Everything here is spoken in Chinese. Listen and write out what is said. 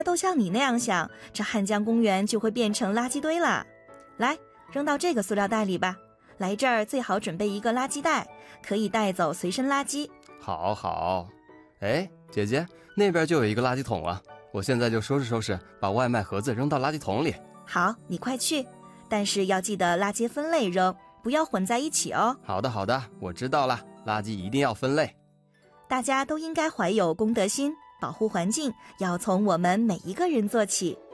都像你那样想，这汉江公园就会变成垃圾堆了。来，扔到这个塑料袋里吧。来这儿最好准备一个垃圾袋，可以带走随身垃圾。 好好。哎，姐姐，那边就有一个垃圾桶啊，我现在就收拾收拾，把外卖盒子扔到垃圾桶里。 好，你快去，但是要记得垃圾分类扔，不要混在一起哦。 好的好的，我知道了，垃圾一定要分类。 大家都应该怀有公德心，保护环境要从我们每一个人做起。